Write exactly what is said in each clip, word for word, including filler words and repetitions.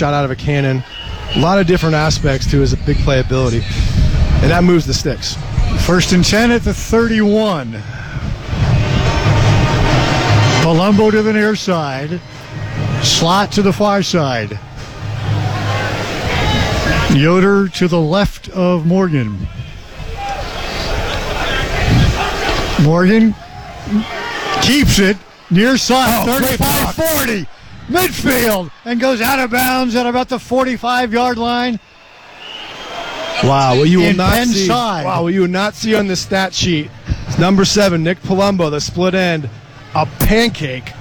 shot out of a cannon. A lot of different aspects to his big playability. And that moves the sticks. First and ten at the thirty-one. Palumbo to the near side. Slot to the far side. Yoder to the left of Morgan. Morgan keeps it near side, oh, thirty-five forty. Midfield, and goes out of bounds at about the forty-five-yard line. Wow, what you will In not Penn see. side. Wow, what you will not see on the stat sheet. It's number seven, Nick Palumbo, the split end, a pancake.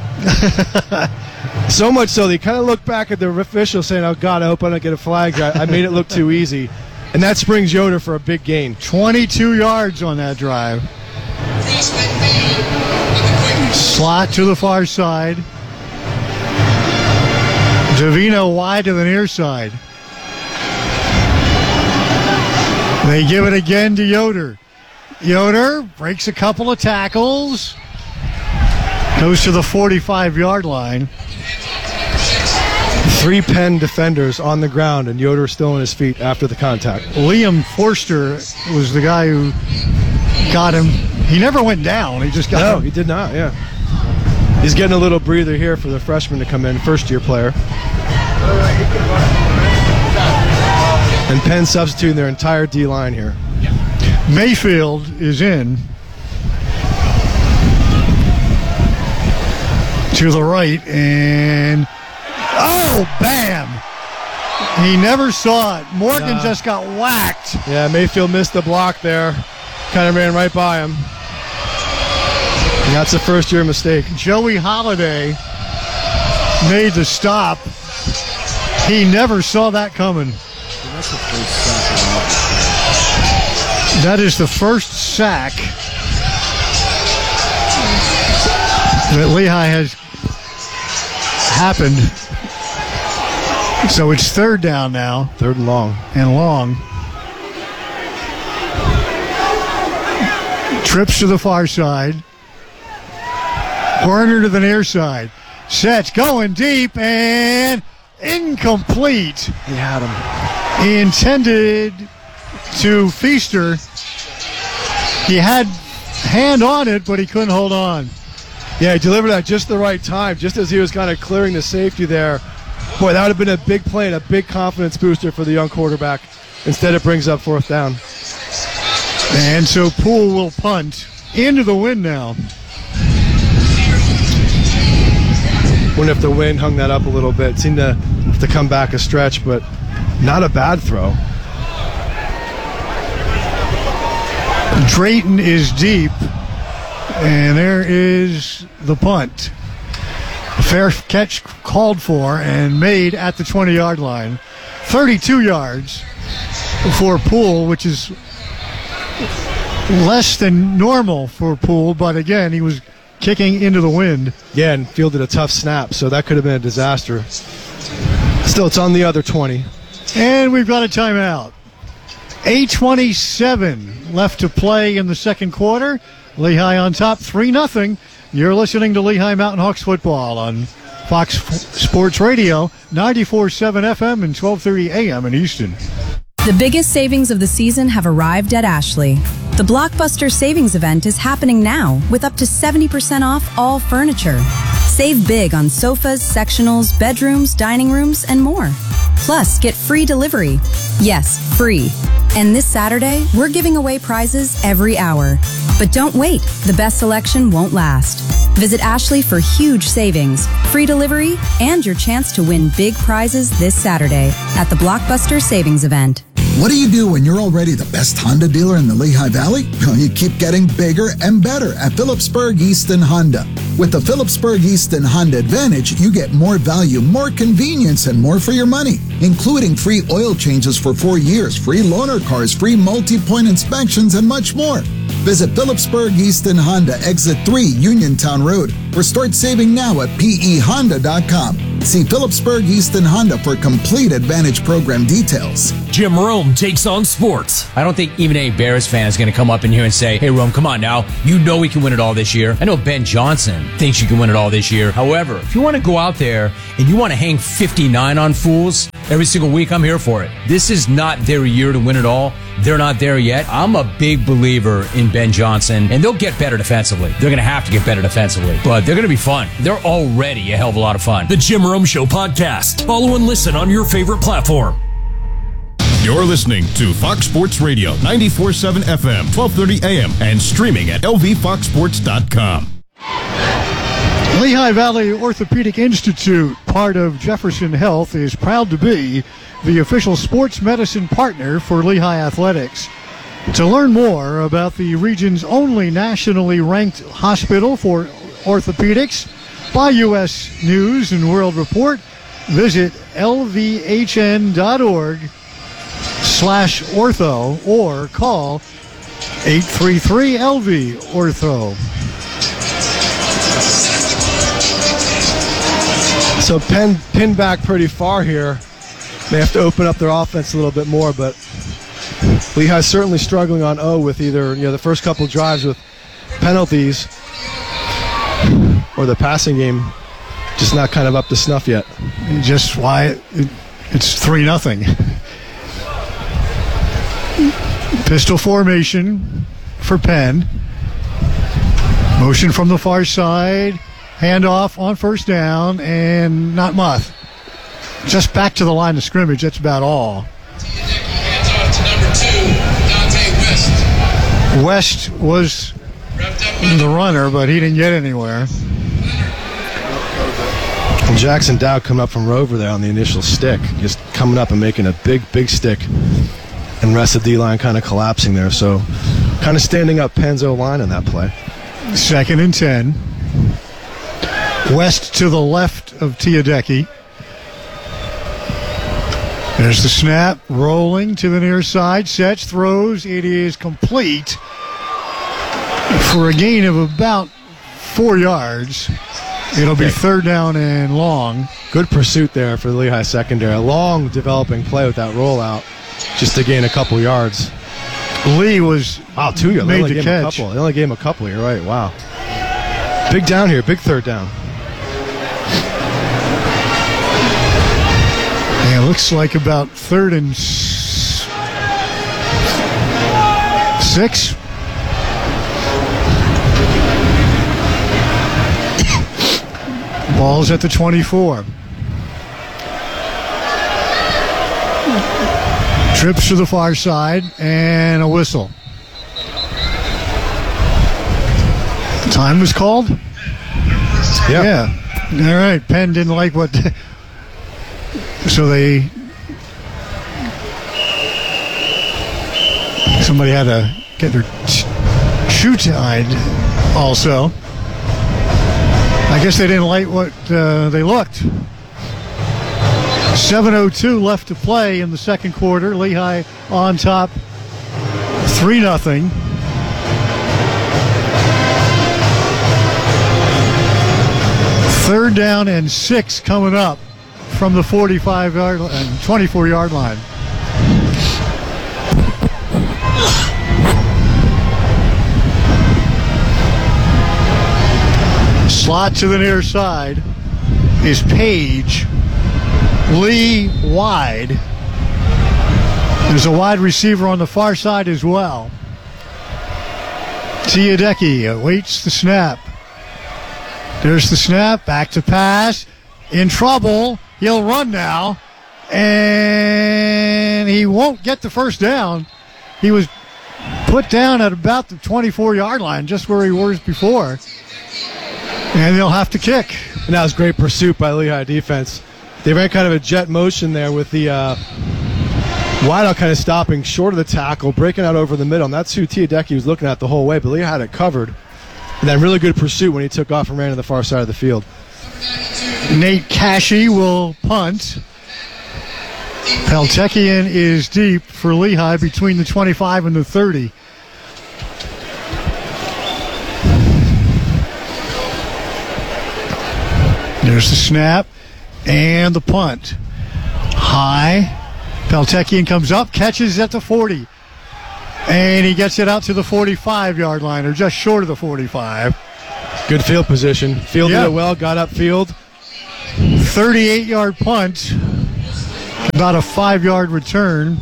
So much so, they kind of look back at the official saying, "Oh God, I hope I don't get a flag. I, I made it look too easy," and that springs Yoder for a big gain. twenty-two yards on that drive. Slot to the far side. Davino wide to the near side. They give it again to Yoder. Yoder breaks a couple of tackles. Goes to the forty-five-yard line. Three Penn defenders on the ground, and Yoder still on his feet after the contact. Liam Forster was the guy who got him. He never went down. He just got No, him. he did not, yeah. He's getting a little breather here for the freshman to come in, first-year player. And Penn substituting their entire D-line here. Mayfield is in. To the right, and oh, bam! He never saw it. Morgan Nah. just got whacked. Yeah, Mayfield missed the block there. Kind of ran right by him. And that's a first-year mistake. Joey Holiday made the stop. He never saw that coming. That is the first sack that Lehigh has happened. So it's third down now. Third and long. And long. Trips to the far side. Horner to the near side. Sets going deep and incomplete. He had him. He intended to Feaster. He had hand on it, but he couldn't hold on. Yeah, he delivered at just the right time, just as he was kind of clearing the safety there. Boy, that would have been a big play and a big confidence booster for the young quarterback. Instead, it brings up fourth down. And so Poole will punt into the wind now. Wonder if the wind hung that up a little bit. Seemed to have to come back a stretch, but not a bad throw. Drayton is deep, and there is the punt. A fair catch called for and made at the twenty-yard line. thirty-two yards for Poole, which is less than normal for Poole, but again, he was kicking into the wind. Yeah, and fielded a tough snap, so that could have been a disaster. Still, it's on the other twenty. And we've got a timeout. eight twenty-seven left to play in the second quarter. Lehigh on top, three nothing. You're listening to Lehigh Mountain Hawks football on Fox Sports Radio, ninety-four point seven F M and twelve thirty A M in Easton. The biggest savings of the season have arrived at Ashley. The Blockbuster Savings Event is happening now with up to seventy percent off all furniture. Save big on sofas, sectionals, bedrooms, dining rooms, and more. Plus, get free delivery. Yes, free. And this Saturday, we're giving away prizes every hour. But don't wait. The best selection won't last. Visit Ashley for huge savings, free delivery, and your chance to win big prizes this Saturday at the Blockbuster Savings Event. What do you do when you're already the best Honda dealer in the Lehigh Valley? Well, you keep getting bigger and better at Phillipsburg Easton Honda. With the Phillipsburg Easton Honda Advantage, you get more value, more convenience, and more for your money, including free oil changes for four years, free loaner cars, free multi-point inspections, and much more. Visit Phillipsburg Easton Honda, Exit three, Uniontown Road, or start saving now at P E Honda dot com. See Phillipsburg Easton Honda for complete Advantage program details. Jim Rome takes on sports. I don't think even a Bears fan is going to come up in here and say, hey, Rome, come on now. You know we can win it all this year. I know Ben Johnson thinks you can win it all this year. However, if you want to go out there and you want to hang fifty-nine on fools, every single week. I'm here for it. This is not their year to win it all. They're not there yet. I'm a big believer in Ben Johnson, and they'll get better defensively. They're going to have to get better defensively, but they're going to be fun. They're already a hell of a lot of fun. The Jim Rome Show podcast. Follow and listen on your favorite platform. You're listening to Fox Sports Radio, ninety-four point seven F M, twelve thirty A M, and streaming at L V fox sports dot com. Lehigh Valley Orthopedic Institute, part of Jefferson Health, is proud to be the official sports medicine partner for Lehigh Athletics. To learn more about the region's only nationally ranked hospital for orthopedics by U S News and World Report, visit L V H N dot org slash ortho or call eight three three L V ortho. So Penn pinned back pretty far here. They have to open up their offense a little bit more, but Lehigh's certainly struggling on O with either, you know, the first couple drives with penalties or the passing game just not kind of up to snuff yet. Just why it, it, it's three nothing. Pistol formation for Penn. Motion from the far side. Handoff on first down, and not much. Just back to the line of scrimmage, that's about all. Hands off to number two, Dante West. West was the runner, but he didn't get anywhere. And Jackson Dowd coming up from Rover there on the initial stick, just coming up and making a big, big stick, and rest of the D-line kind of collapsing there. So kind of standing up Penn's O-line in that play. Second and ten. West to the left of Tiadecki. There's the snap, rolling to the near side. Sets, throws. It is complete for a gain of about four yards. It'll be third down and long. Good pursuit there for the Lehigh secondary. A long developing play with that rollout just to gain a couple yards. Lee was wow, two yards. Made they only the gave him a catch. couple. They only gave him a couple. You're right. Wow. Big down here. Big third down. Yeah, looks like about third and s- six. Ball's at the twenty-four. Trips to the far side and a whistle. Time was called? Yeah. Yeah. All right. Penn didn't like what... So they... Somebody had to get their ch- shoe tied also. I guess they didn't like what uh, they looked. seven oh two left to play in the second quarter. Lehigh on top, three nothing. Third down and six coming up from the forty-five yard and twenty-four yard line. Slot to the near side is Page. Lee wide. There's a wide receiver on the far side as well. Tiadecki awaits the snap. There's the snap. Back to pass. In trouble. He'll run now. And he won't get the first down. He was put down at about the twenty-four yard line, just where he was before. And they'll have to kick. And that was great pursuit by Lehigh defense. They ran kind of a jet motion there with the uh, wideout kind of stopping short of the tackle, breaking out over the middle. And that's who Tiadecki was looking at the whole way. But Lehigh had it covered. And then really good pursuit when he took off and ran to the far side of the field. Nate Cashy will punt. Peltekian is deep for Lehigh between the twenty-five and the thirty. There's the snap and the punt. High. Peltekian comes up, catches at the forty. And he gets it out to the forty-five yard line, or just short of the forty-five. Good field position. Fielded Yeah. it well, got upfield. thirty-eight yard punt. About a five-yard return.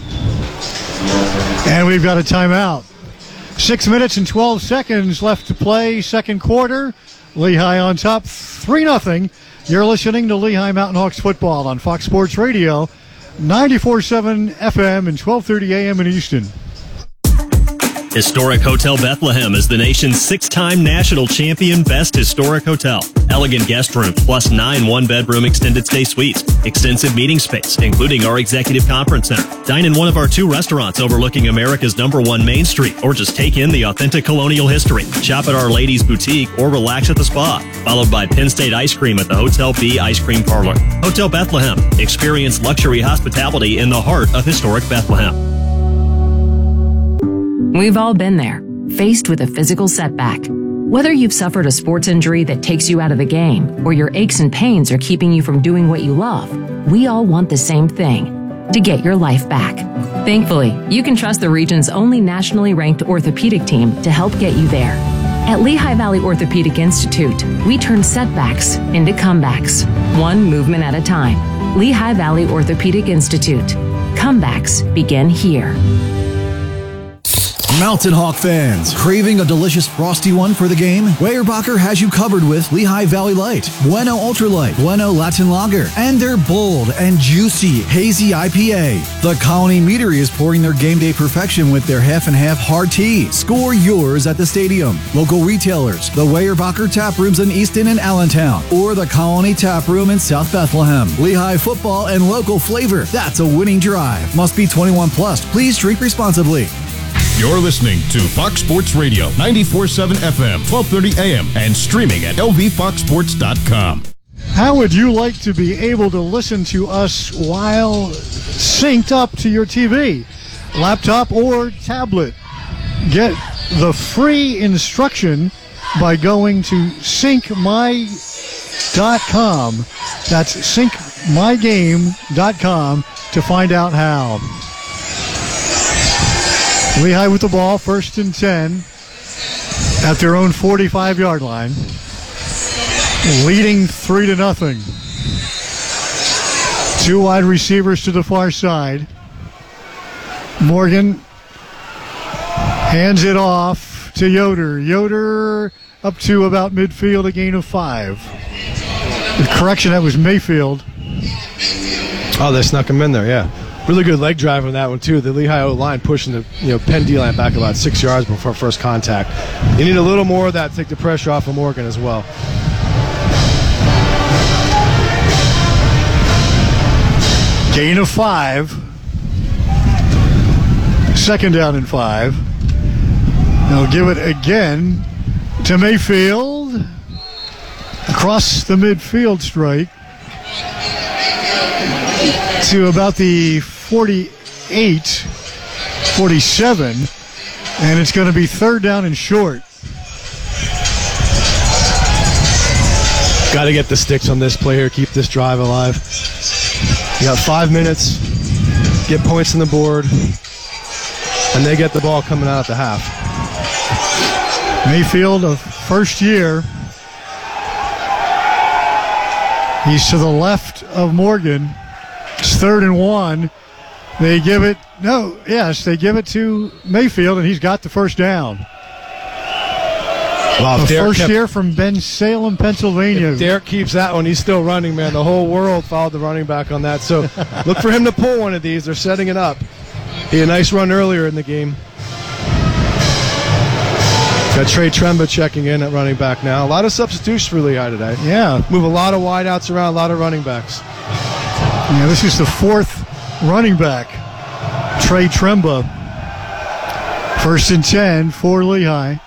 And we've got a timeout. Six minutes and twelve seconds left to play, second quarter. Lehigh on top, three nothing. You're listening to Lehigh Mountain Hawks football on Fox Sports Radio, ninety-four point seven F M and twelve thirty A M in Easton. Historic Hotel Bethlehem is the nation's six-time national champion best historic hotel. Elegant guest rooms plus nine one-bedroom extended stay suites. Extensive meeting space, including our executive conference center. Dine in one of our two restaurants overlooking America's number one Main Street, or just take in the authentic colonial history. Shop at our ladies' boutique or relax at the spa. Followed by Penn State ice cream at the Hotel B Ice Cream Parlor. Hotel Bethlehem. Experience luxury hospitality in the heart of historic Bethlehem. We've all been there, faced with a physical setback. Whether you've suffered a sports injury that takes you out of the game, or your aches and pains are keeping you from doing what you love, we all want the same thing, to get your life back. Thankfully, you can trust the region's only nationally ranked orthopedic team to help get you there. At Lehigh Valley Orthopedic Institute, we turn setbacks into comebacks, one movement at a time. Lehigh Valley Orthopedic Institute. Comebacks begin here. Mountain Hawk fans, craving a delicious frosty one for the game? Weyerbacher has you covered with Lehigh Valley Light, Bueno Ultralight, Bueno Latin Lager, and their bold and juicy hazy I P A. The Colony Meadery is pouring their game day perfection with their half and half hard tea. Score yours at the stadium, local retailers, the Weyerbacher Tap Rooms in Easton and Allentown, or the Colony Tap Room in South Bethlehem. Lehigh football and local flavor. That's a winning drive. Must be twenty-one plus. Please drink responsibly. You're listening to Fox Sports Radio, ninety-four point seven F M, twelve thirty A M, and streaming at L V fox sports dot com. How would you like to be able to listen to us while synced up to your T V, laptop, or tablet? Get the free instruction by going to sync my dot com. That's sync my game dot com to find out how. Lehigh with the ball, first and ten at their own forty-five-yard line, leading three to nothing. Two wide receivers to the far side. Morgan hands it off to Yoder. Yoder up to about midfield, a gain of five. The correction, that was Mayfield. Oh, they snuck him in there, yeah. Really good leg drive on that one, too. The Lehigh O-line pushing the you know Penn D-line back about six yards before first contact. You need a little more of that to take the pressure off of Morgan as well. Gain of five. Second down and five. They'll give it again to Mayfield. Across the midfield strike to about the forty-eight, forty-seven, and it's going to be third down and short. Got to get the sticks on this play here, keep this drive alive. You got five minutes, get points on the board, and they get the ball coming out at the half. Mayfield, a first year. He's to the left of Morgan. It's third and one. They give it, no, yes, they give it to Mayfield, and he's got the first down. Well, the Derek first kept, year from Ben Salem, Pennsylvania. If Derek keeps that one, he's still running, man. The whole world followed the running back on that. So look for him to pull one of these. They're setting it up. He had a nice run earlier in the game. Got Trey Tremba checking in at running back now. A lot of substitutions for Lehigh today. Yeah. Move a lot of wideouts around, a lot of running backs. Yeah, this is the fourth running back, Trey Tremba. First and ten for Lehigh.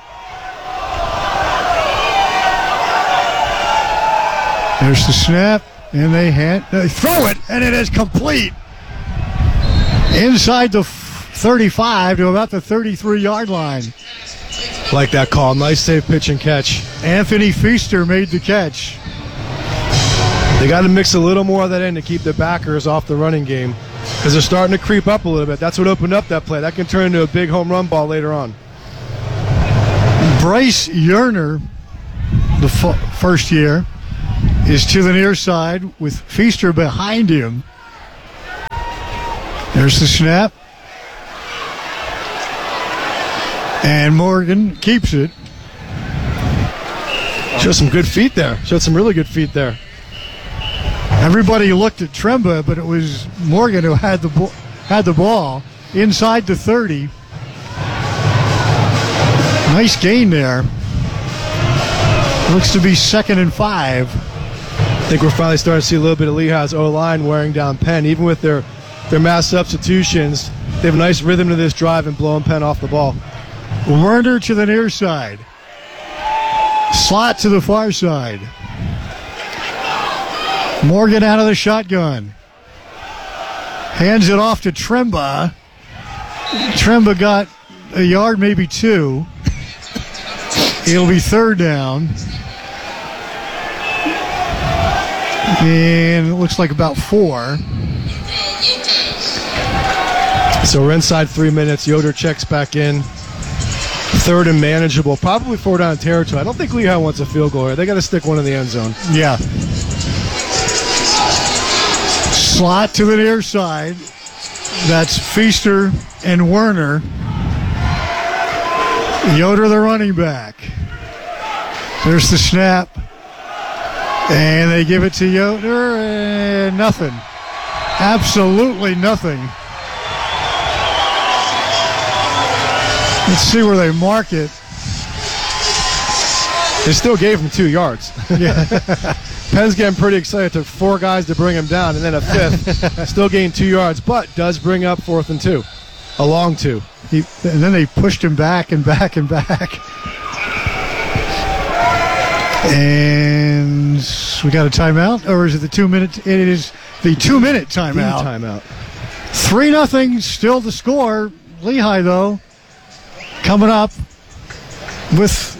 There's the snap, and they hand, they throw it, and it is complete. Inside the thirty-five to about the thirty-three-yard line. Like that call. Nice safe pitch and catch. Anthony Feaster made the catch. They got to mix a little more of that in to keep the backers off the running game because they're starting to creep up a little bit. That's what opened up that play. That can turn into a big home run ball later on. Bryce Yerner, the f- first year, is to the near side with Feaster behind him. There's the snap. And Morgan keeps it. Showed some good feet there. Showed some really good feet there. Everybody looked at Tremba, but it was Morgan who had the bo- had the ball inside the thirty. Nice gain there. Looks to be second and five. I think we're finally starting to see a little bit of Lehigh's O-line wearing down Penn. Even with their, their mass substitutions, they have a nice rhythm to this drive and blowing Penn off the ball. Werner to the near side. Slot to the far side. Morgan out of the shotgun. Hands it off to Tremba. Tremba got a yard, maybe two. It'll be third down. And it looks like about four. So we're inside three minutes. Yoder checks back in. Third and manageable. Probably four down territory. I don't think Lehigh wants a field goal here. They got to stick one in the end zone. Yeah. Slot to the near side. That's Feaster and Werner. Yoder, the running back. There's the snap. And they give it to Yoder, and nothing. Absolutely nothing. Let's see where they mark it. They still gave him two yards. Yeah. Penn's getting pretty excited. It took four guys to bring him down, and then a fifth. Still gained two yards, but does bring up fourth and two. A long two. He, and then they pushed him back and back and back. And we got a timeout, or is it the two minute? It is the two minute timeout. Timeout. Three nothing, still the score. Lehigh though, coming up with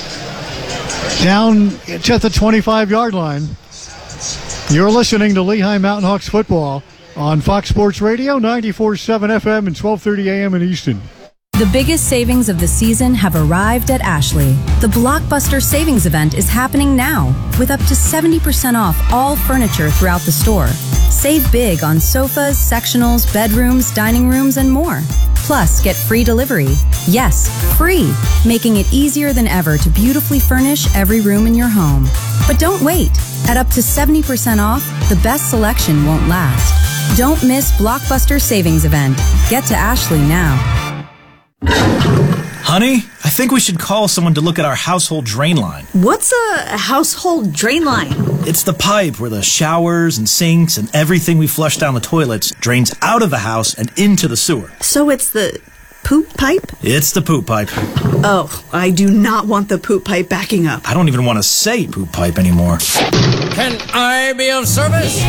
down at the twenty-five yard line. You're listening to Lehigh Mountain Hawks football on Fox Sports Radio, ninety-four point seven F M and twelve thirty A M in Easton. The biggest savings of the season have arrived at Ashley. The Blockbuster Savings Event is happening now with up to seventy percent off all furniture throughout the store. Save big on sofas, sectionals, bedrooms, dining rooms, and more. Plus, get free delivery. Yes, free, making it easier than ever to beautifully furnish every room in your home. But don't wait. At up to seventy percent off, the best selection won't last. Don't miss Blockbuster Savings Event. Get to Ashley now. Honey, I think we should call someone to look at our household drain line. What's a household drain line? It's the pipe where the showers and sinks and everything we flush down the toilets drains out of the house and into the sewer. So it's the poop pipe? It's the poop pipe. Oh, I do not want the poop pipe backing up. I don't even want to say poop pipe anymore. Can I be of service?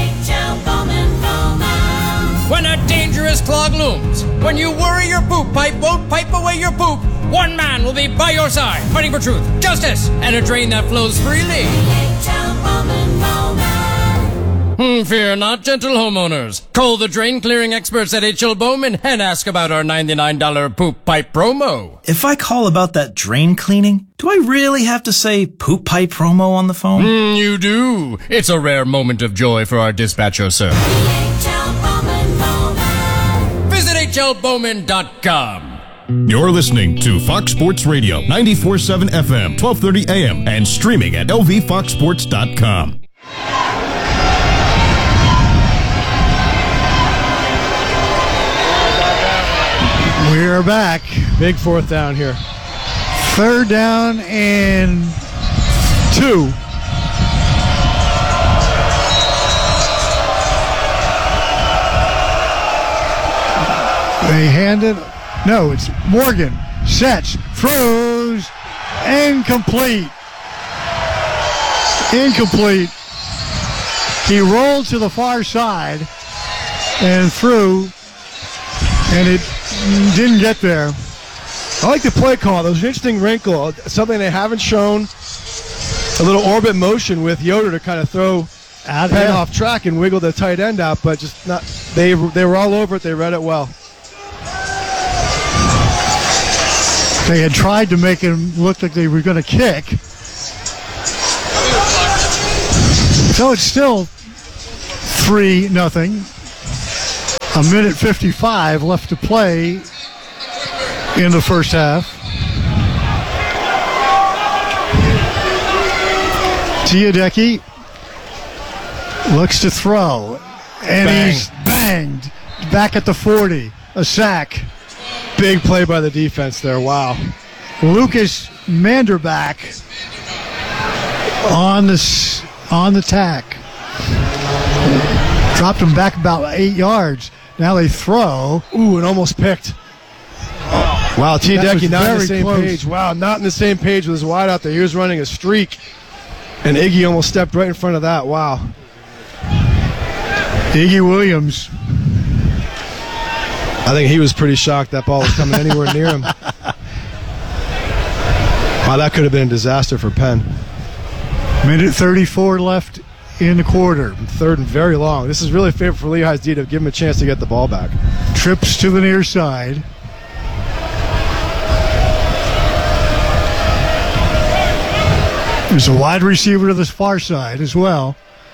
When a dangerous clog looms, when you worry your poop pipe won't pipe away your poop, one man will be by your side, fighting for truth, justice, and a drain that flows freely. Hmm, fear not, gentle homeowners. Call the drain clearing experts at H L Bowman and ask about our ninety-nine dollars poop pipe promo. If I call about that drain cleaning, do I really have to say poop pipe promo on the phone? Mm, you do. It's a rare moment of joy for our dispatcher, sir. Visit H L Bowman dot com. You're listening to Fox Sports Radio, ninety-four point seven F M, twelve thirty A M, and streaming at L V fox sports dot com. We're back. Big fourth down here. Third down and two. They hand it. No, it's Morgan. Sets, throws, incomplete. Incomplete. He rolled to the far side and threw, and it didn't get there. I like the play call. There's an interesting wrinkle, something they haven't shown. A little orbit motion with Yoder to kind of throw Out Penn yeah. off track and wiggle the tight end out, but just not. They they were all over it. They read it well. They had tried to make him look like they were going to kick. So it's still three nothing. A minute fifty-five left to play in the first half. Tiadeki looks to throw, and Bang. he's banged back at the forty. A sack. Big play by the defense there. Wow. Lucas Manderback on the s- on the tack. Dropped him back about eight yards. Now they throw. Ooh, and almost picked. Wow, Tiadeki not in the very same close. page. Wow, not in the same page with his wide out there. He was running a streak, and Iggy almost stepped right in front of that. Wow. Iggy Williams. I think he was pretty shocked that ball was coming anywhere near him. Wow, that could have been a disaster for Penn. Minute thirty-four left in the quarter. Third and very long. This is really favorable for Lehigh's D to give him a chance to get the ball back. Trips to the near side. There's a wide receiver to the far side as well.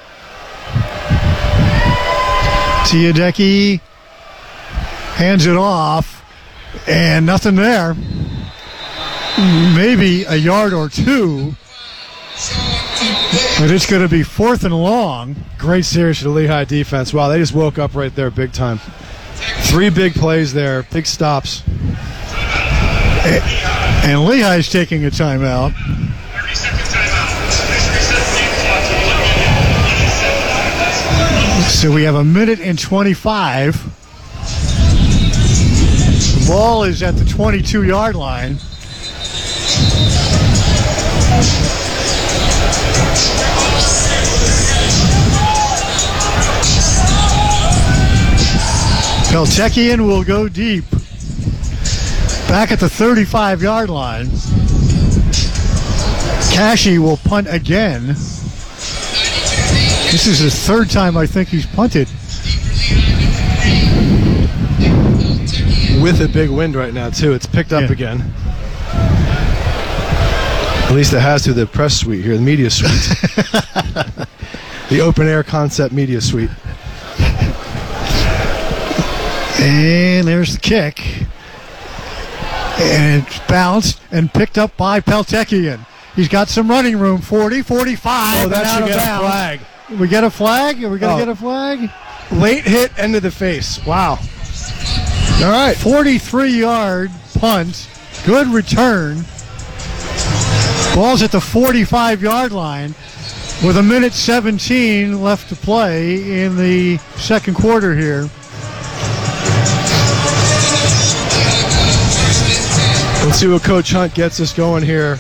Tiadeki hands it off, and nothing there. Maybe a yard or two, but it's going to be fourth and long. Great series for the Lehigh defense. Wow, they just woke up right there big time. Three big plays there, big stops. And Lehigh's taking a timeout. So we have a minute and twenty-five. The ball is at the twenty-two-yard line. Peltekian will go deep. Back at the thirty-five-yard line. Cashy will punt again. This is his third time I think he's punted. With a big wind right now, too. It's picked up Yeah. again. At least it has to the press suite here, the media suite. The open air concept media suite. And there's the kick. And it's bounced and picked up by Peltekian. He's got some running room. forty, forty-five. Oh, that and out should of get a bounds. flag. We get a flag? Are we going to Oh. get a flag? Late hit, end of the face. Wow. All right. forty-three-yard punt. Good return. Ball's at the forty-five-yard line with a minute seventeen left to play in the second quarter here. Let's see what Coach Hunt gets us going here.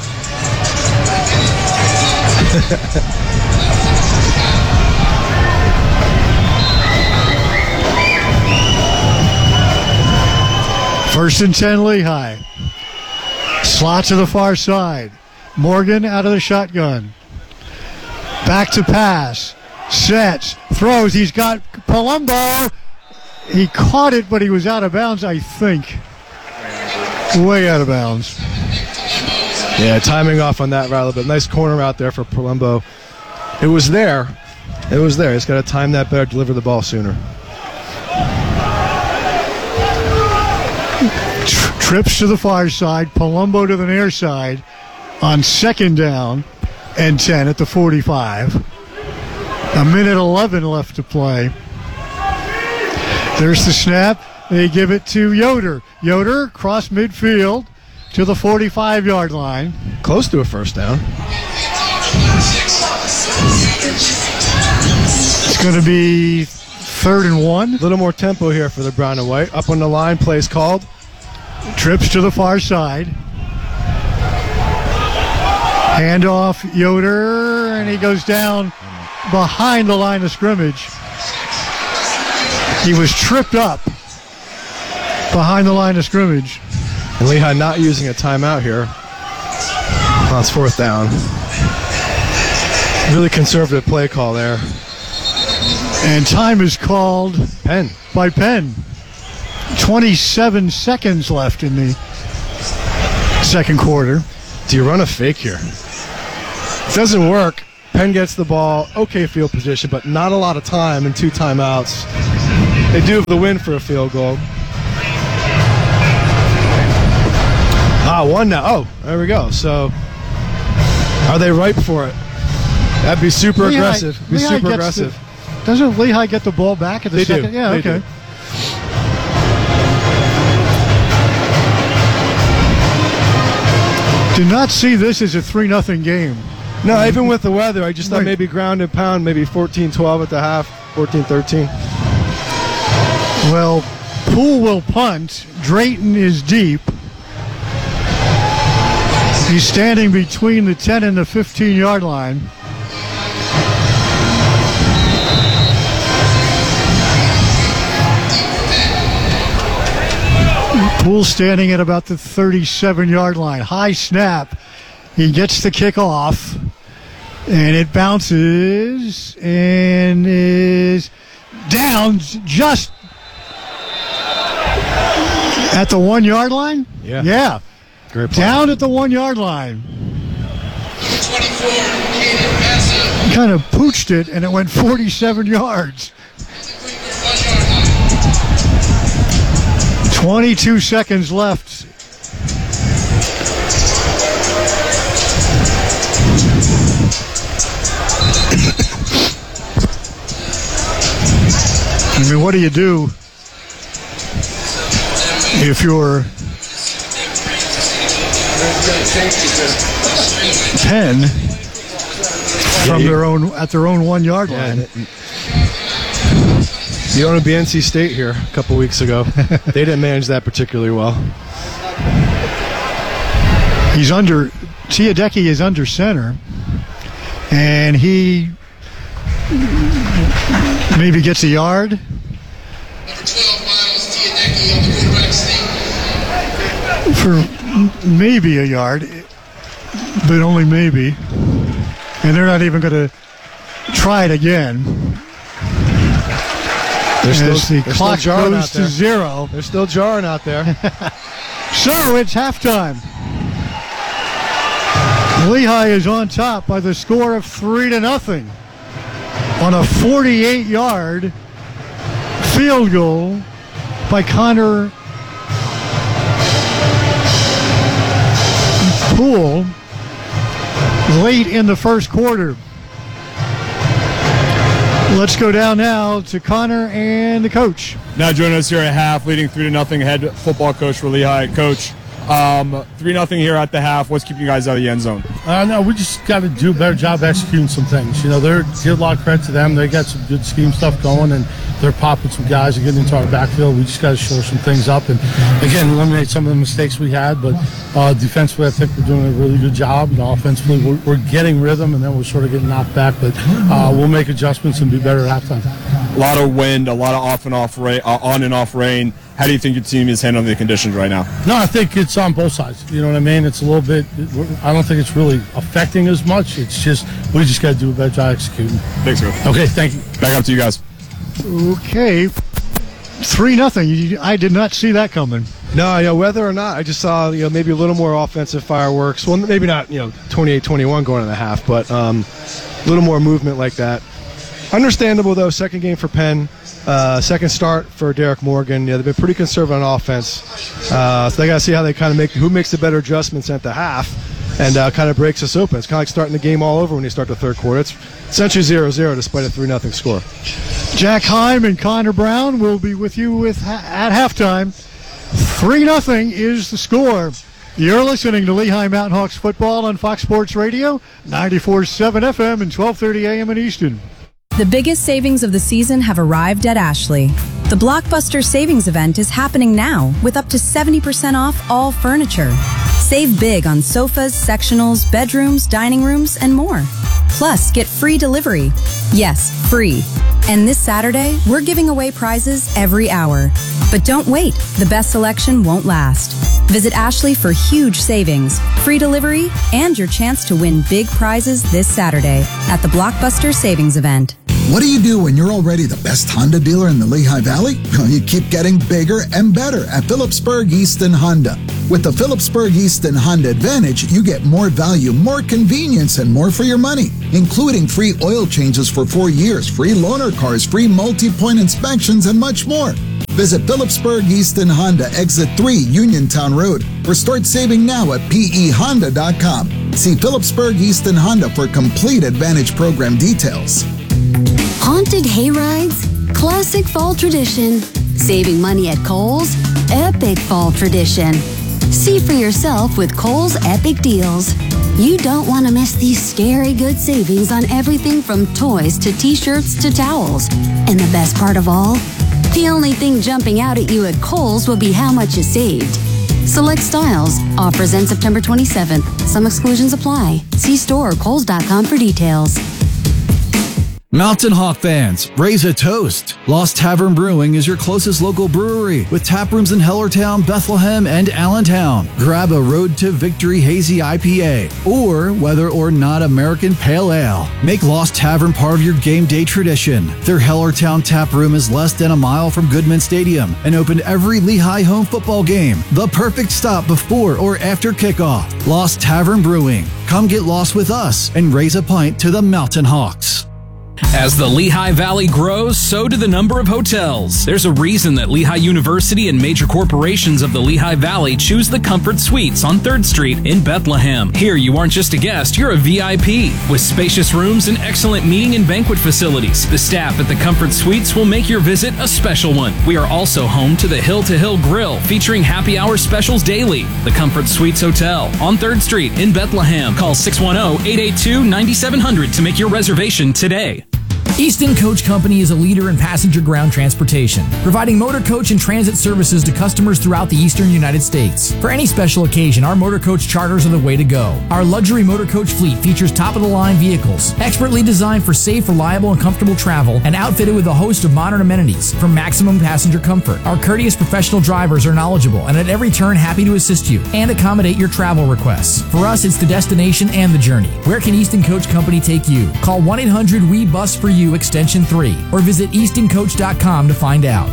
First and ten, Lehigh. Slot to the far side. Morgan out of the shotgun. Back to pass. Sets. Throws. He's got Palumbo. He caught it, but he was out of bounds, I think. Way out of bounds. Yeah, timing off on that route a little bit. Nice corner out there for Palumbo. It was there. It was there. He's got to time that better, deliver the ball sooner. Trips to the far side. Palumbo to the near side on second down and ten at the forty-five. A minute eleven left to play. There's the snap. They give it to Yoder. Yoder cross midfield to the forty-five-yard line. Close to a first down. It's going to be third and one. A little more tempo here for the brown and white. Up on the line, plays called. Trips to the far side. Handoff, Yoder, and he goes down behind the line of scrimmage. He was tripped up behind the line of scrimmage. And Lehigh not using a timeout here. Well, it's fourth down. Really conservative play call there. And time is called Penn. by Penn. twenty-seven seconds left in the second quarter. Do you run a fake here? It doesn't work. Penn gets the ball, okay field position, but not a lot of time and two timeouts. They do have the win for a field goal. Ah, one now. Oh, there we go. So, are they ripe for it? That'd be super Lehigh, aggressive. Be Lehigh super gets aggressive. The, doesn't Lehigh get the ball back at the They second? do. Yeah, They okay. do. Do not see this as a three nothing game. No, even with the weather, I just thought Right. maybe ground and pound, maybe fourteen twelve at the half, fourteen thirteen. Well, Poole will punt. Drayton is deep. He's standing between the ten and the fifteen-yard line. Poole standing at about the thirty-seven-yard line. High snap. He gets the kick off, and it bounces and is down just at the one-yard line? Yeah. Yeah. Great play. Down at the one-yard line. Kind of pooched it, and it went forty-seven yards. twenty-two seconds left. I mean, what do you do if you're Penn from you- their own at their own one yard Yeah, line? You want to be N C State here a couple weeks ago. They didn't manage that particularly well. He's under Tiadeki is under center, and he maybe gets a yard. For maybe a yard, but only maybe. And they're not even going to try it again. They're still, As the they're clock still jarring goes out to there. zero. They're still jarring out there. So it's halftime. Lehigh is on top by the score of three to nothing on a forty-eight-yard field goal by Connor Poole late in the first quarter. Let's go down now to Connor and the coach. Now joining us here at half, leading three to nothing, head football coach for Lehigh. Coach, um, three nothing here at the half. What's keeping you guys out of the end zone? Uh, no, we just got to do a better job executing some things. You know, they're give a lot of credit to them. They got some good scheme stuff going, and they're popping some guys and getting into our backfield. We just got to shore some things up and again eliminate some of the mistakes we had. But uh, defensively, I think we're doing a really good job. And offensively, we're, we're getting rhythm, and then we're sort of getting knocked back. But uh, we'll make adjustments and be better at halftime. A lot of wind, a lot of off and off rain, uh, on and off rain. How do you think your team is handling the conditions right now? No, I think it's on both sides. You know what I mean? It's a little bit. I don't think it's really affecting as much. It's just we just got to do a better job executing. Thanks, bro. Okay, thank you. Back up to you guys. Okay, three nothing. I did not see that coming. No, you know, whether or not, I just saw, you know, maybe a little more offensive fireworks. Well, maybe not, you know, twenty-eight twenty-one going in the half, but um, a little more movement like that. Understandable, though. Second game for Penn. Uh, second start for Derek Morgan. Yeah, they've been pretty conservative on offense. Uh, so they got to see how they kind of make, who makes the better adjustments at the half and uh, kind of breaks us open. It's kind of like starting the game all over when you start the third quarter. It's essentially zero zero despite a three nothing score. Jack Heim and Connor Brown will be with you with ha- at halftime. three nothing is the score. You're listening to Lehigh Mountain Hawks football on Fox Sports Radio, ninety-four point seven F M and twelve thirty A M in Easton. The biggest savings of the season have arrived at Ashley. The Blockbuster Savings Event is happening now with up to seventy percent off all furniture. Save big on sofas, sectionals, bedrooms, dining rooms, and more. Plus, get free delivery. Yes, free. And this Saturday, we're giving away prizes every hour. But don't wait, the best selection won't last. Visit Ashley for huge savings, free delivery, and your chance to win big prizes this Saturday at the Blockbuster Savings Event. What do you do when you're already the best Honda dealer in the Lehigh Valley? Well, you keep getting bigger and better at Phillipsburg Easton Honda. With the Phillipsburg Easton Honda Advantage, you get more value, more convenience, and more for your money, including free oil changes for four years, free loaner cars, free multi-point inspections, and much more. Visit Phillipsburg Easton Honda, Exit three, Uniontown Road, or start saving now at P E honda dot com. See Phillipsburg Easton Honda for complete Advantage program details. Haunted hayrides? Classic fall tradition. Saving money at Kohl's? Epic fall tradition. See for yourself with Kohl's Epic Deals. You don't want to miss these scary good savings on everything from toys to t-shirts to towels. And the best part of all? The only thing jumping out at you at Kohl's will be how much you saved. Select styles. Offers end September twenty-seventh. Some exclusions apply. See store or kohls dot com for details. Mountain Hawk fans, raise a toast. Lost Tavern Brewing is your closest local brewery with tap rooms in Hellertown, Bethlehem, and Allentown. Grab a Road to Victory Hazy I P A or whether or not American Pale Ale. Make Lost Tavern part of your game day tradition. Their Hellertown tap room is less than a mile from Goodman Stadium and open every Lehigh home football game. The perfect stop before or after kickoff. Lost Tavern Brewing. Come get lost with us and raise a pint to the Mountain Hawks. As the Lehigh Valley grows, so do the number of hotels. There's a reason that Lehigh University and major corporations of the Lehigh Valley choose the Comfort Suites on third Street in Bethlehem. Here, you aren't just a guest, you're a V I P. With spacious rooms and excellent meeting and banquet facilities, the staff at the Comfort Suites will make your visit a special one. We are also home to the Hill to Hill Grill, featuring happy hour specials daily. The Comfort Suites Hotel on third Street in Bethlehem. Call six one zero, eight eight two, nine seven zero zero to make your reservation today. Easton Coach Company is a leader in passenger ground transportation, providing motor coach and transit services to customers throughout the eastern United States. For any special occasion, our motor coach charters are the way to go. Our luxury motor coach fleet features top-of-the-line vehicles, expertly designed for safe, reliable, and comfortable travel, and outfitted with a host of modern amenities for maximum passenger comfort. Our courteous professional drivers are knowledgeable and at every turn happy to assist you and accommodate your travel requests. For us, it's the destination and the journey. Where can Easton Coach Company take you? Call one eight hundred W E bus for you extension three or visit easton coach dot com to find out.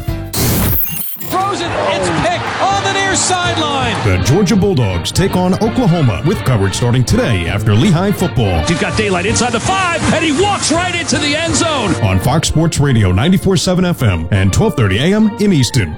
Throws it, it's picked on the near sideline. The Georgia Bulldogs take on Oklahoma with coverage starting today after Lehigh football. He's got daylight inside the five, and he walks right into the end zone. On Fox Sports Radio ninety-four point seven F M and twelve thirty A M in Easton.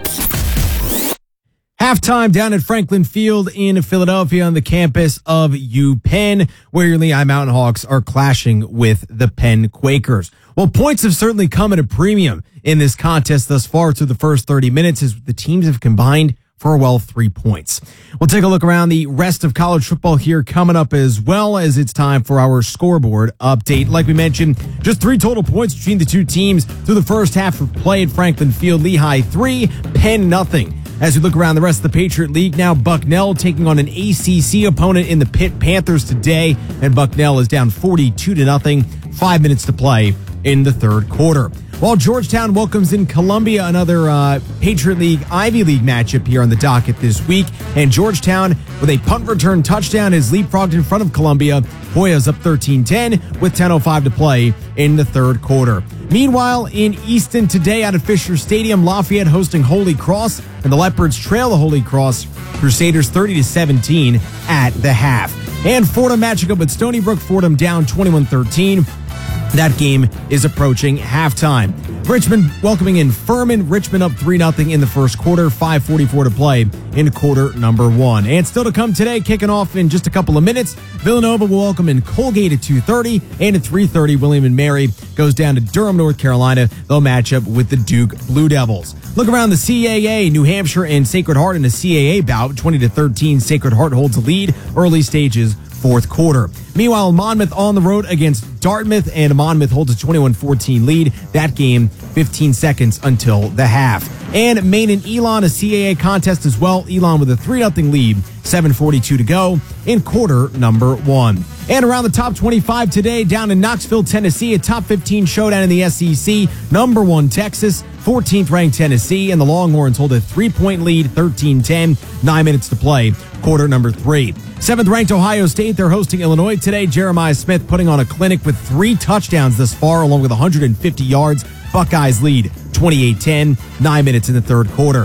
Halftime down at Franklin Field in Philadelphia on the campus of UPenn, where your Lehigh Mountain Hawks are clashing with the Penn Quakers. Well, points have certainly come at a premium in this contest thus far through the first thirty minutes as the teams have combined for, well, three points. We'll take a look around the rest of college football here coming up, as well as it's time for our scoreboard update. Like we mentioned, just three total points between the two teams through the first half of play at Franklin Field. Lehigh three, Penn nothing. As we look around the rest of the Patriot League now, Bucknell taking on an A C C opponent in the Pitt Panthers today, and Bucknell is down forty-two to nothing. Five minutes to play in the third quarter. While Georgetown welcomes in Columbia, another uh, Patriot League Ivy League matchup here on the docket this week, and Georgetown with a punt return touchdown is leapfrogged in front of Columbia. Hoyas up thirteen ten with ten oh five to play in the third quarter. Meanwhile, in Easton today out at Fisher Stadium, Lafayette hosting Holy Cross, and the Leopards trail the Holy Cross Crusaders thirty to seventeen at the half. And Fordham matching up with Stony Brook. Fordham down twenty-one thirteen. That game is approaching halftime. Richmond welcoming in Furman. Richmond up three nothing in the first quarter. five forty-four to play in quarter number one. And still to come today, kicking off in just a couple of minutes, Villanova will welcome in Colgate at two thirty. And at three thirty, William and Mary goes down to Durham, North Carolina. They'll match up with the Duke Blue Devils. Look around the C A A, New Hampshire and Sacred Heart in a C A A bout. twenty to thirteen, Sacred Heart holds the lead. Early stages, fourth quarter. Meanwhile, Monmouth on the road against Dartmouth, and Monmouth holds a twenty-one fourteen lead. That game, fifteen seconds until the half. And Maine and Elon, a C A A contest as well. Elon with a three nothing lead, seven forty-two to go in quarter number one. And around the top twenty-five today, down in Knoxville, Tennessee, a top fifteen showdown in the S E C. Number one, Texas, fourteenth ranked Tennessee, and the Longhorns hold a three-point lead, thirteen ten, nine minutes to play, quarter number three. seventh ranked Ohio State, they're hosting Illinois today. Jeremiah Smith putting on a clinic with three touchdowns thus far, along with one hundred fifty yards. Buckeyes lead twenty-eight ten, nine minutes in the third quarter.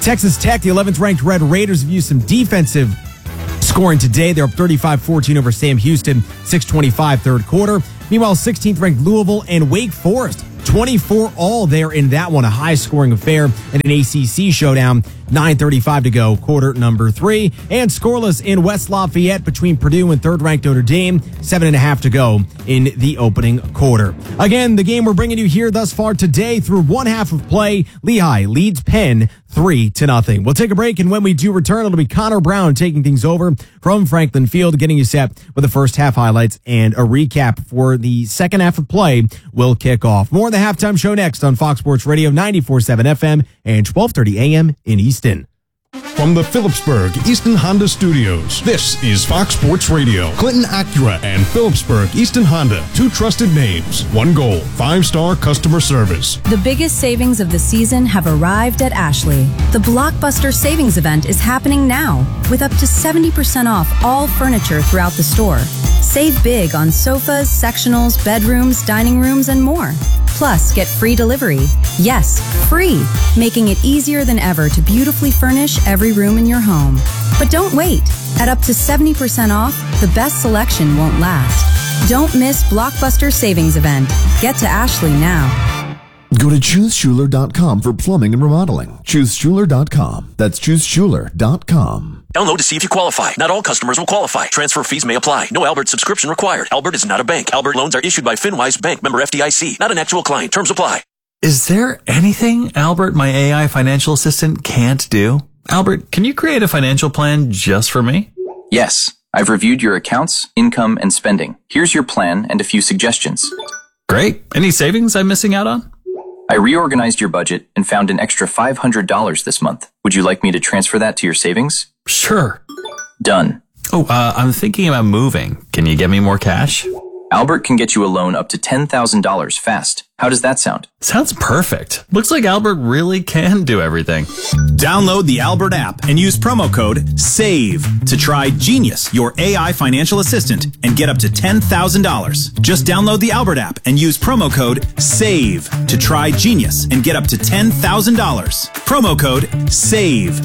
Texas Tech, the eleventh ranked Red Raiders, have used some defensive scoring today. They're up thirty-five fourteen over Sam Houston, six twenty-five third quarter. Meanwhile, sixteenth ranked Louisville and Wake Forest, twenty-four all there in that one, a high-scoring affair and an A C C showdown. nine thirty-five to go, quarter number three. And scoreless in West Lafayette between Purdue and third-ranked Notre Dame. Seven and a half to go in the opening quarter. Again, the game we're bringing you here thus far today through one half of play. Lehigh leads Penn three to nothing. We'll take a break, and when we do return, it'll be Connor Brown taking things over from Franklin Field, getting you set with the first half highlights and a recap for the second half of play will kick off. More of the halftime show next on Fox Sports Radio ninety-four point seven F M and twelve thirty A M in Easton. From the Phillipsburg Easton Honda Studios, this is Fox Sports Radio. Clinton Acura and Phillipsburg Easton Honda, two trusted names, one goal, five-star customer service. The biggest savings of the season have arrived at Ashley. The Blockbuster Savings Event is happening now with up to seventy percent off all furniture throughout the store. Save big on sofas, sectionals, bedrooms, dining rooms, and more. Plus, get free delivery. Yes, free, making it easier than ever to beautifully furnish every room in your home. But don't wait. At up to seventy percent off, the best selection won't last. Don't miss Blockbuster Savings Event. Get to Ashley now. Go to choose schuler dot com for plumbing and remodeling. choose schuler dot com. That's choose schuler dot com. Download to see if you qualify. Not all customers will qualify. Transfer fees may apply. No Albert subscription required. Albert is not a bank. Albert loans are issued by FinWise Bank, member F D I C. Not an actual client. Terms apply. Is there anything Albert, my A I financial assistant, can't do? Albert, can you create a financial plan just for me? Yes. I've reviewed your accounts, income, and spending. Here's your plan and a few suggestions. Great. Any savings I'm missing out on? I reorganized your budget and found an extra five hundred dollars this month. Would you like me to transfer that to your savings? Sure. Done. Oh, uh, I'm thinking about moving. Can you get me more cash? Albert can get you a loan up to ten thousand dollars fast. How does that sound? Sounds perfect. Looks like Albert really can do everything. Download the Albert app and use promo code SAVE to try Genius, your A I financial assistant, and get up to ten thousand dollars. Just download the Albert app and use promo code SAVE to try Genius and get up to ten thousand dollars. Promo code SAVE.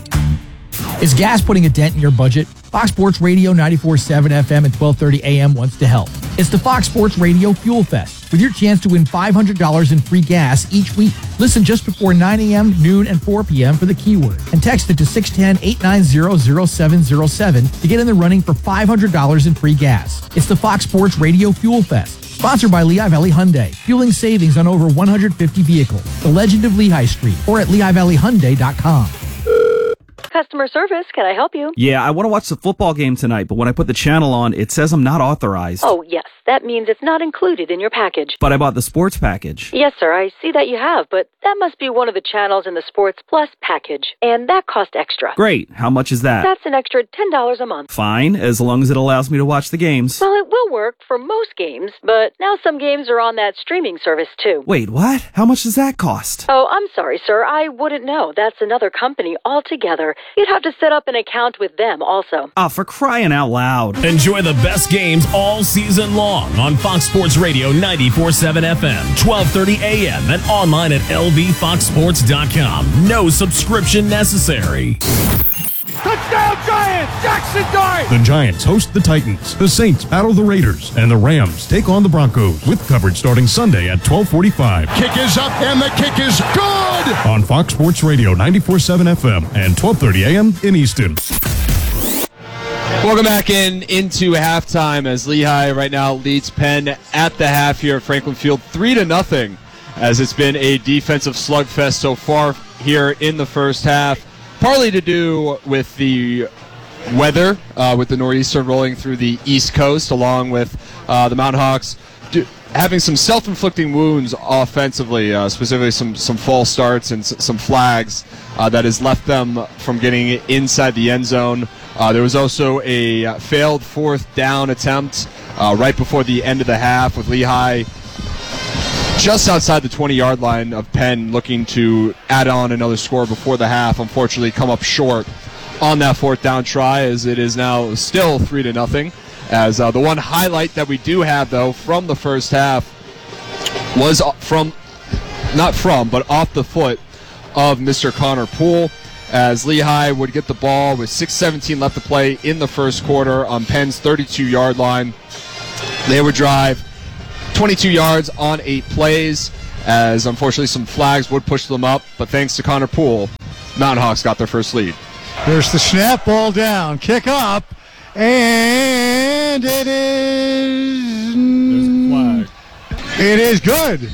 Is gas putting a dent in your budget? Fox Sports Radio ninety-four point seven F M and twelve thirty A M wants to help. It's the Fox Sports Radio Fuel Fest, with your chance to win five hundred dollars in free gas each week. Listen just before nine A M, noon, and four P M for the keyword, and text it to six one zero, eight nine zero, zero seven zero seven to get in the running for five hundred dollars in free gas. It's the Fox Sports Radio Fuel Fest, sponsored by Lehigh Valley Hyundai, fueling savings on over one hundred fifty vehicles. The Legend of Lehigh Street, or at lehigh valley hyundai dot com. Customer service, can I help you? Yeah, I want to watch the football game tonight, but when I put the channel on, it says I'm not authorized. Oh, yes. That means it's not included in your package. But I bought the sports package. Yes, sir. I see that you have, but that must be one of the channels in the Sports Plus package, and that costs extra. Great. How much is that? That's an extra ten dollars a month. Fine, as long as it allows me to watch the games. Well, it will work for most games, but now some games are on that streaming service, too. Wait, what? How much does that cost? Oh, I'm sorry, sir. I wouldn't know. That's another company altogether. You'd have to set up an account with them also. Ah, oh, for crying out loud. Enjoy the best games all season long on Fox Sports Radio ninety-four point seven F M, twelve thirty A M, and online at L V fox sports dot com. No subscription necessary. Touchdown Giants! Jackson Dart! The Giants host the Titans, the Saints battle the Raiders, and the Rams take on the Broncos, with coverage starting Sunday at twelve forty-five. Kick is up and the kick is good! On Fox Sports Radio ninety-four point seven F M and twelve thirty A M in Easton. Welcome back in into halftime as Lehigh right now leads Penn at the half here at Franklin Field three to nothing, as it's been a defensive slugfest so far here in the first half. Partly to do with the weather, uh, with the nor'easter rolling through the East Coast, along with uh, the Mountain Hawks do, having some self-inflicting wounds offensively, uh, specifically some, some false starts and s- some flags uh, that has left them from getting inside the end zone. Uh, there was also a failed fourth down attempt uh, right before the end of the half, with Lehigh just outside the twenty-yard line of Penn, looking to add on another score before the half. Unfortunately, come up short on that fourth down try, as it is now still three to nothing. As uh, the one highlight that we do have, though, from the first half was from, not from, but off the foot of Mister Connor Poole. as Lehigh would get the ball with six seventeen left to play in the first quarter on Penn's thirty-two-yard line. They would drive twenty-two yards on eight plays, as unfortunately some flags would push them up, but thanks to Connor Poole, Mountain Hawks got their first lead. There's the snap, ball down, kick up, and it is... There's a flag. It is good.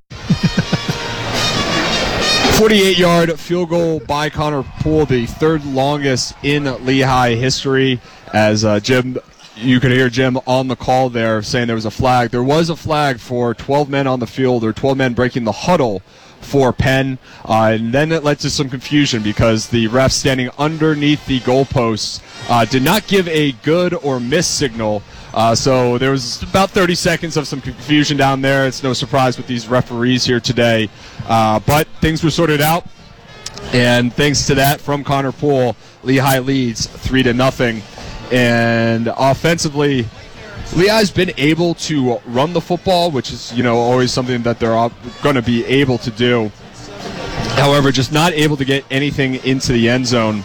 forty-eight-yard field goal by Connor Poole, the third longest in Lehigh history, as uh, Jim... You could hear Jim on the call there saying there was a flag. There was a flag for twelve men on the field, or twelve men breaking the huddle for Penn. Uh, and then it led to some confusion because the ref standing underneath the goalposts uh, did not give a good or miss signal. Uh, so there was about thirty seconds of some confusion down there. It's no surprise with these referees here today. Uh, but things were sorted out. And thanks to that from Connor Poole, Lehigh leads three to nothing. And offensively, Lehigh's been able to run the football, which is, you know, always something that they're going to be able to do. However, just not able to get anything into the end zone.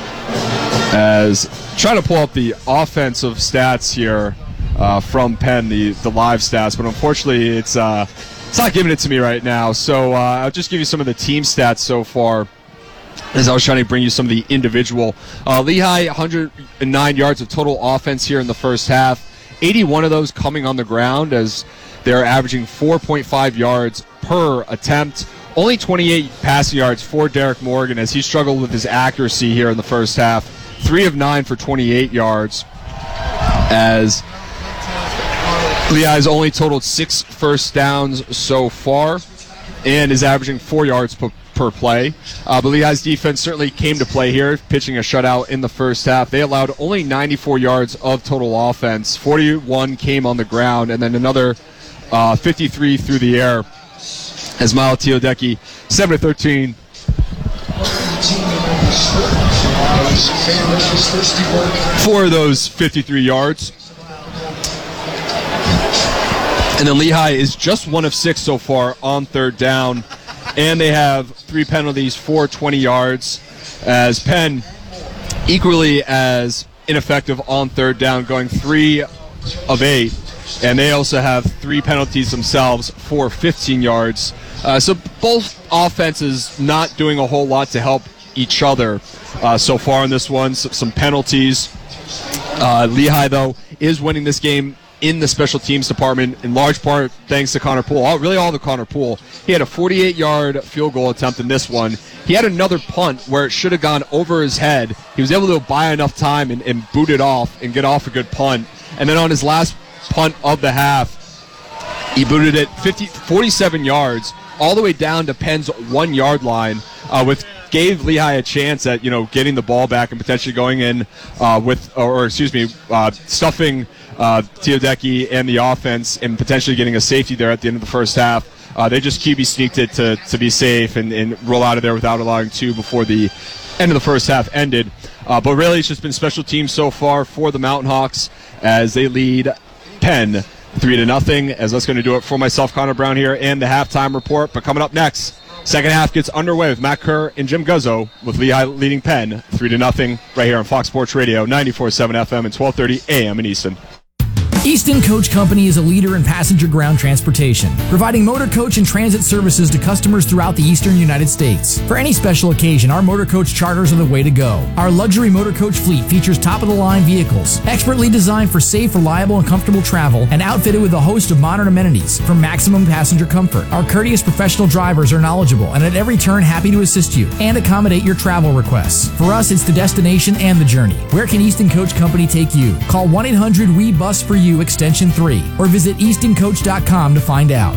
As trying to pull up the offensive stats here uh, from Penn, the, the live stats, but unfortunately it's uh, it's not giving it to me right now. So uh, I'll just give you some of the team stats so far, as I was trying to bring you some of the individual. Uh, Lehigh, one hundred nine yards of total offense here in the first half. eighty-one of those coming on the ground, as they're averaging four point five yards per attempt. Only twenty-eight passing yards for Derek Morgan, as he struggled with his accuracy here in the first half. Three of nine for twenty-eight yards, as Lehigh's only totaled six first downs so far and is averaging four yards per per play. Uh, but Lehigh's defense certainly came to play here, pitching a shutout in the first half. They allowed only ninety-four yards of total offense. forty-one came on the ground, and then another uh, fifty-three through the air, as Miles Teodecki, seven to thirteen. For those fifty-three yards. And then Lehigh is just one of six so far on third down. And they have three penalties for twenty yards, as Penn equally as ineffective on third down, going three of eight. And they also have three penalties themselves for fifteen yards. Uh, so both offenses not doing a whole lot to help each other uh, so far in this one. So, some penalties. Uh, Lehigh, though, is winning this game in the special teams department, in large part thanks to Connor Poole. All, really all to Connor Poole. He had a forty-eight-yard field goal attempt in this one. He had another punt where it should have gone over his head. He was able to buy enough time and, and boot it off and get off a good punt. And then on his last punt of the half, he booted it fifty, forty-seven yards, all the way down to Penn's one-yard line, uh, with gave Lehigh a chance at, you know, getting the ball back and potentially going in uh, with, or, or excuse me, uh, stuffing uh, Teodecki and the offense and potentially getting a safety there at the end of the first half. Uh, they just Q B sneaked it to, to be safe and, and roll out of there without allowing two before the end of the first half ended. Uh, but really, it's just been special teams so far for the Mountain Hawks as they lead Penn three to nothing. As that's going to do it for myself, Connor Brown here, and the halftime report. But coming up next, second half gets underway with Matt Kerr and Jim Guzzo, with Lehigh leading Penn three to nothing right here on Fox Sports Radio, ninety-four point seven F M and twelve thirty A M in Easton. Easton Coach Company is a leader in passenger ground transportation, providing motor coach and transit services to customers throughout the eastern United States. For any special occasion, our motor coach charters are the way to go. Our luxury motor coach fleet features top-of-the-line vehicles, expertly designed for safe, reliable, and comfortable travel, and outfitted with a host of modern amenities for maximum passenger comfort. Our courteous professional drivers are knowledgeable and at every turn happy to assist you and accommodate your travel requests. For us, it's the destination and the journey. Where can Easton Coach Company take you? Call one eight hundred W E bus for you extension three, or visit easton coach dot com to find out.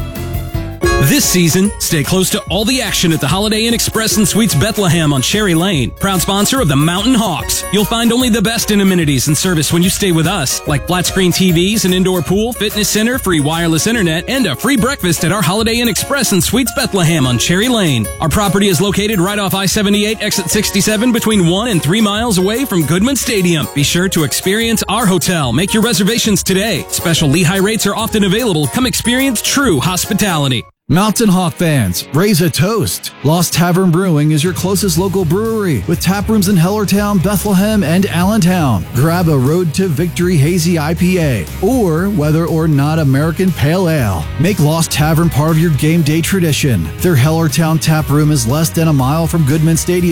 This season, stay close to all the action at the Holiday Inn Express and Suites Bethlehem on Cherry Lane, proud sponsor of the Mountain Hawks. You'll find only the best in amenities and service when you stay with us, like flat screen T Vs, an indoor pool, fitness center, free wireless internet, and a free breakfast at our Holiday Inn Express and Suites Bethlehem on Cherry Lane. Our property is located right off I seventy-eight, exit sixty-seven, between one and three miles away from Goodman Stadium. Be sure to experience our hotel. Make your reservations today. Special Lehigh rates are often available. Come experience true hospitality. Mountain Hawk fans, raise a toast. Lost Tavern Brewing is your closest local brewery with tap rooms in Hellertown, Bethlehem, and Allentown. Grab a Road to Victory Hazy I P A or whether or not American Pale Ale. Make Lost Tavern part of your game day tradition. Their Hellertown tap room is less than a mile from Goodman Stadium.